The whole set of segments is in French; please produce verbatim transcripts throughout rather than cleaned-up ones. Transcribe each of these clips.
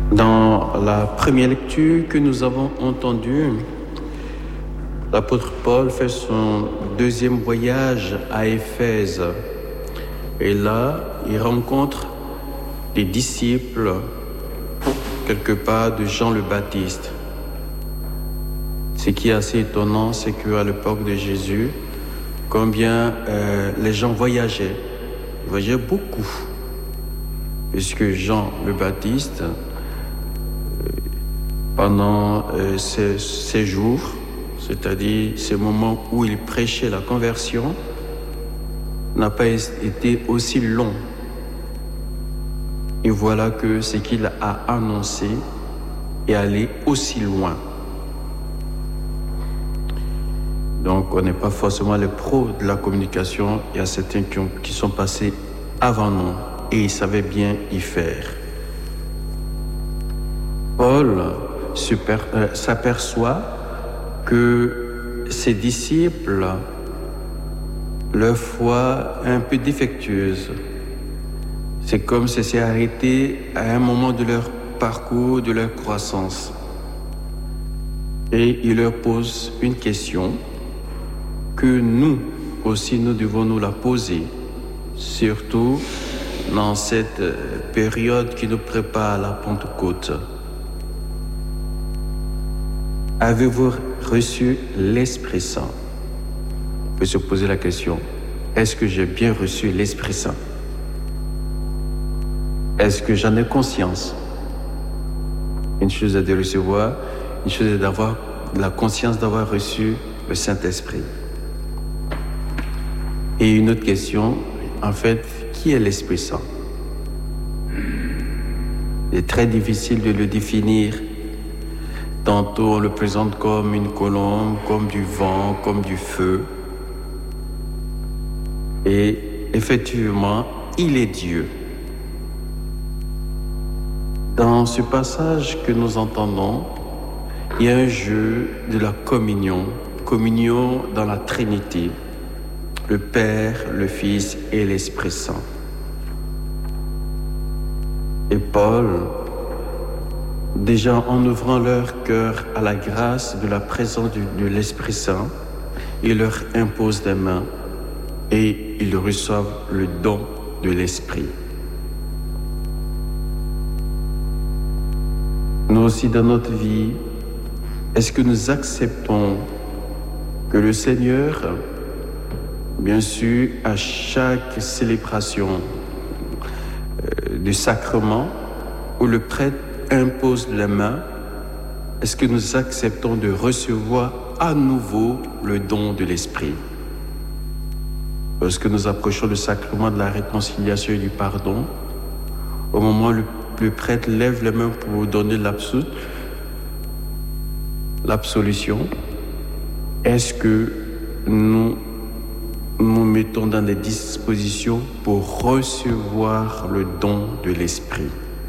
Dans la première lecture que nous avons entendue, l'apôtre Paul fait son deuxième voyage à Éphèse. Et là, il rencontre des disciples, quelque part, de Jean le Baptiste. Ce qui est assez étonnant, c'est qu'à l'époque de Jésus, combien euh, les gens voyageaient. Ils voyageaient beaucoup. Puisque Jean le Baptiste, pendant euh, ces, ces jours, c'est-à-dire ces moments où il prêchait la conversion, n'a pas été aussi long. Et voilà que ce qu'il a annoncé est allé aussi loin. Donc on n'est pas forcément les pros de la communication, il y a certains qui, ont, qui sont passés avant nous et ils savaient bien y faire. Paul super, euh, s'aperçoit que ses disciples, leur foi est un peu défectueuse. C'est comme si c'est arrêté à un moment de leur parcours, de leur croissance. Et il leur pose une question que nous aussi nous devons nous la poser, surtout dans cette période qui nous prépare à la Pentecôte. Avez-vous reçu l'Esprit Saint? On peut se poser la question, est-ce que j'ai bien reçu l'Esprit Saint? Est-ce que j'en ai conscience? Une chose est de recevoir, une chose est d'avoir la conscience d'avoir reçu le Saint-Esprit. Et une autre question, en fait, qui est l'Esprit Saint? Il est très difficile de le définir. Tantôt on le présente comme une colombe, comme du vent, comme du feu. Et effectivement, il est Dieu. Dans ce passage que nous entendons, il y a un jeu de la communion, communion dans la Trinité, le Père, le Fils et l'Esprit Saint. Et Paul, déjà en ouvrant leur cœur à la grâce de la présence de l'Esprit Saint, il leur impose des mains et ils reçoivent le don de l'Esprit. Nous aussi dans notre vie, est-ce que nous acceptons que le Seigneur, bien sûr, à chaque célébration euh, du sacrement, où le prêtre impose les mains, est-ce que nous acceptons de recevoir à nouveau le don de l'Esprit? Lorsque nous approchons le sacrement de la réconciliation et du pardon, au moment où le, le prêtre lève les mains pour donner l'absolution, l'absolution, est-ce que nous nous mettons dans des dispositions pour recevoir le don de l'Esprit?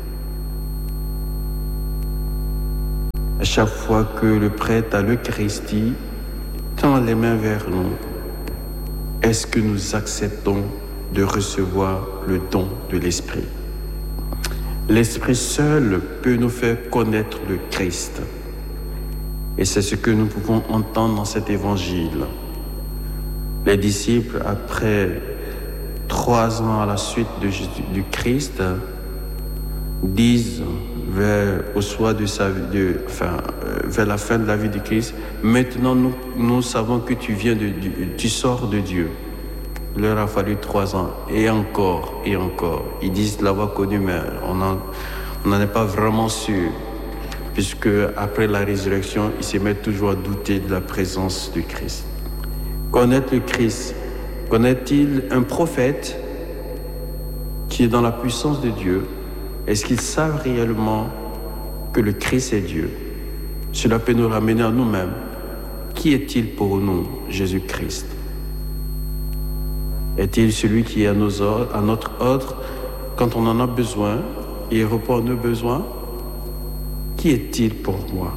À chaque fois que le prêtre à l'Eucharistie tend les mains vers nous, est-ce que nous acceptons de recevoir le don de l'Esprit? L'Esprit seul peut nous faire connaître le Christ. Et c'est ce que nous pouvons entendre dans cet évangile. Les disciples, après trois ans à la suite de Jésus, du Christ, disent vers, au soir de sa vie, de, enfin, euh, vers la fin de la vie du Christ, maintenant nous, nous savons que tu viens de, du, tu sors de Dieu. Il leur a fallu trois ans, et encore, et encore. Ils disent l'avoir connu, mais on n'en est pas vraiment sûr, puisque après la résurrection, ils se mettent toujours à douter de la présence du Christ. Connaître le Christ, connaît-il un prophète qui est dans la puissance de Dieu? Est-ce qu'ils savent réellement que le Christ est Dieu? Cela peut nous ramener à nous-mêmes. Qui est-il pour nous, Jésus-Christ? Est-il celui qui est à, nos ordres, à notre ordre quand on en a besoin et répond à nos besoins? Qui est-il pour moi?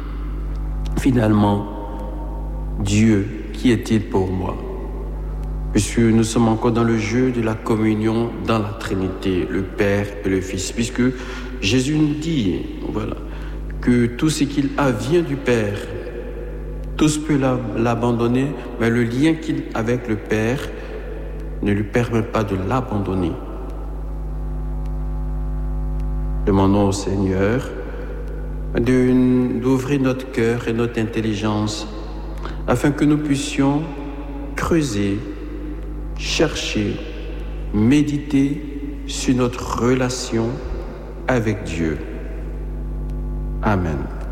Finalement, Dieu, qui est-il pour moi? puisque nous sommes encore dans le jeu de la communion dans la Trinité, le Père et le Fils, puisque Jésus nous dit, voilà, que tout ce qu'il a vient du Père. Tous peuvent l'abandonner, mais le lien qu'il a avec le Père ne lui permet pas de l'abandonner. Demandons au Seigneur de, d'ouvrir notre cœur et notre intelligence afin que nous puissions creuser, chercher, méditer sur notre relation avec Dieu. Amen.